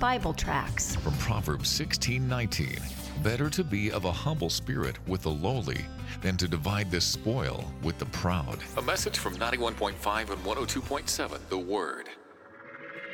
Bible tracts. From Proverbs 16:19, better to be of a humble spirit with the lowly than to divide the spoil with the proud. A message from 91.5 and 102.7 The Word.